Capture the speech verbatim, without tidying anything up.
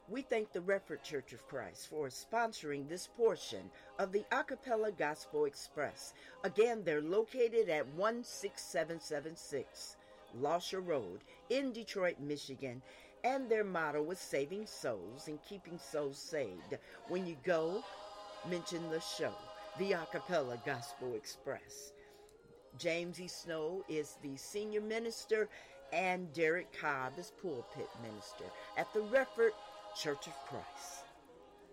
We thank the Redford Church of Christ for sponsoring this portion of the Acapella Gospel Express. Again, they're located at one six seven seven six Lasher Road in Detroit, Michigan, and their motto is saving souls and keeping souls saved. When you go, mention the show, the Acapella Gospel Express. James E. Snow is the senior minister, and Derek Cobb is pulpit minister at the Redford Church of Christ.